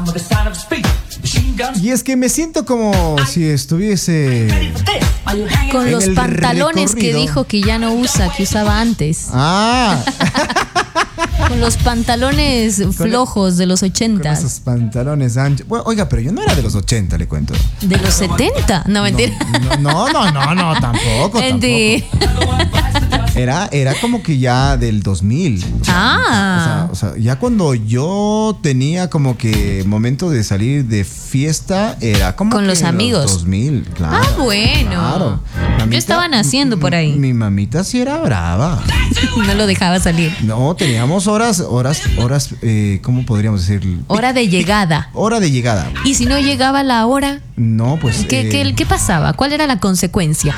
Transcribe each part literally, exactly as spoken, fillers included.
Y es que me siento como si estuviese con en los el pantalones recorrido. que dijo que ya no usa, que usaba antes. Ah, Con los pantalones flojos de los con ochentas. esos pantalones anchos. Bueno, oiga, pero yo no era de los ochenta, le cuento. De los setenta. No, mentira. No, no, no, no, no, tampoco, Mentira. tampoco. Era, era como que ya del dos mil. Ah. O sea, o sea, ya cuando yo tenía como que momento de salir de fiesta, era como Con que los en amigos. dos mil, claro. Ah, bueno. Claro. Yo estaba naciendo por ahí. Mi mamita sí era brava. No lo dejaba salir. No, teníamos horas, horas, horas, eh, ¿cómo podríamos decir? Hora de llegada. Hora de llegada. Y si no llegaba la hora, No, pues. ¿qué, eh, qué, qué pasaba? ¿Cuál era la consecuencia?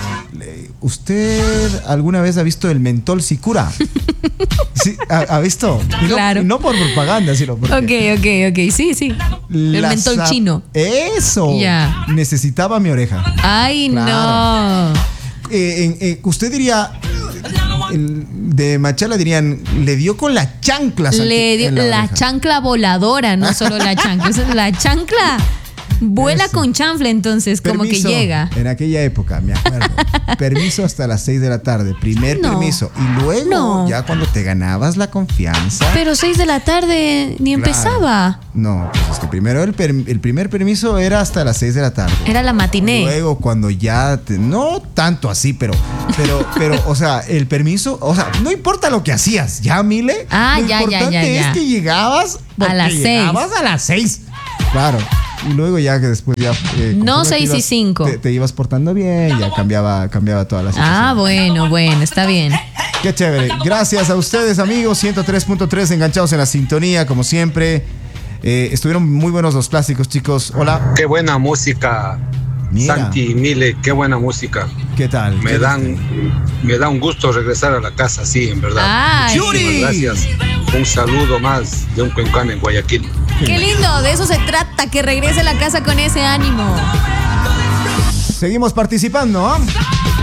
¿Usted alguna vez ha visto el mentol Sicura? ¿Sí? ¿Ha, ha visto? Y no, Claro. y no por propaganda, sino porque. Ok, ok, ok. Sí, sí. El la mentol zap- chino. Eso. Ya. Necesitaba mi oreja. Ay, Claro. no. Eh, en- eh, usted diría. el- de Machala dirían, le dio con la chancla. Santi, Le dio en la, oreja. chancla voladora, no solo la chancla. Esa es la chancla vuela Eso. con chanfle, entonces, como que Permiso, llega. En aquella época, me acuerdo. Permiso hasta las seis de la tarde. Primer No. permiso. Y luego, No. ya cuando te ganabas la confianza. Pero seis de la tarde ni Claro. empezaba. No, pues es que primero el, per- el primer permiso era hasta las seis de la tarde. Era la matiné. Luego cuando ya te- no tanto así, pero pero pero o sea, el permiso, o sea, no importa lo que hacías, ya Mile. Ah, lo ya, ya, importante ya, ya. es que llegabas porque las seis. llegabas a las seis. Claro. Y luego ya que después ya eh, No conforme te seis y ibas- cinco. Te, te ibas portando bien, ya cambiaba cambiaba toda la situación. Ah, bueno, bueno, está bien. Qué chévere. Gracias a ustedes, amigos. ciento tres punto tres enganchados en la sintonía, como siempre. Eh, estuvieron muy buenos los plásticos, chicos. Hola. Qué buena música, Mira. Santi y Mile, qué buena música. ¿Qué tal? Me ¿Qué dan, me da un gusto regresar a la casa, sí, en verdad. Ay, Yuri. Gracias. Un saludo más de un cuencano en Guayaquil. qué lindo, de eso se trata, que regrese a la casa con ese ánimo. Seguimos participando, ¿ah?